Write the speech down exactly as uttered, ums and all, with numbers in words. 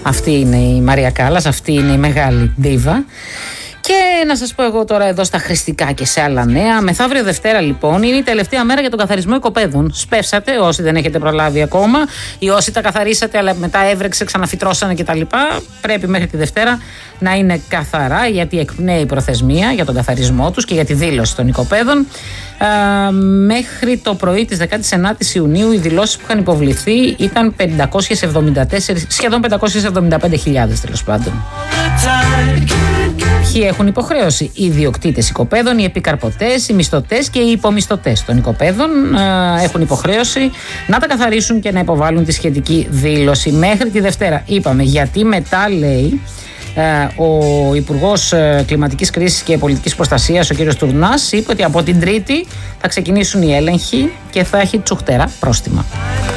Αυτή είναι η Μαρία Κάλλας, αυτή είναι η μεγάλη ντίβα. Και να σας πω εγώ τώρα εδώ στα χρηστικά και σε άλλα νέα. Μεθαύριο Δευτέρα λοιπόν είναι η τελευταία μέρα για τον καθαρισμό οικοπαίδων. Σπεύσατε όσοι δεν έχετε προλάβει ακόμα, ή όσοι τα καθαρίσατε αλλά μετά έβρεξε, ξαναφυτρώσανε κτλ. Πρέπει μέχρι τη Δευτέρα να είναι καθαρά, γιατί εκπνέει η προθεσμία για τον καθαρισμό τους και για τη δήλωση των οικοπαίδων. Α, μέχρι το πρωί της δεκάτης ενάτης Ιουνίου οι δηλώσεις που είχαν υποβληθεί ήταν πεντακόσιες εβδομήντα τέσσερις, σχεδόν πεντακόσιες εβδομήντα πέντε χιλιάδες τέλος πάντων. Ποιοι έχουν υποχρέωση? Οι ιδιοκτήτες οικοπαίδων, οι επικαρπωτές, οι μισθωτές και οι υπομισθωτές των οικοπαίδων α, έχουν υποχρέωση να τα καθαρίσουν και να υποβάλουν τη σχετική δήλωση μέχρι τη Δευτέρα. Είπαμε γιατί μετά, λέει ο Υπουργός Κλιματικής Κρίσης και Πολιτικής Προστασίας, ο κύριος Τουρνάς, είπε ότι από την Τρίτη θα ξεκινήσουν οι έλεγχοι και θα έχει τσουχτερά πρόστιμα.